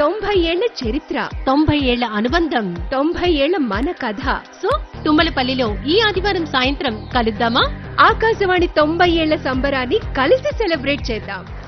90 ఏళ్ల చరిత్ర, 90 ఏళ్ల అనుబంధం, 90 ఏళ్ల మన కథ. సో తుమ్మలపల్లిలో ఈ ఆదివారం సాయంత్రం కలుద్దామా? ఆకాశవాణి 90 ఏళ్ల సంబరాన్ని కలిసి సెలబ్రేట్ చేద్దాం.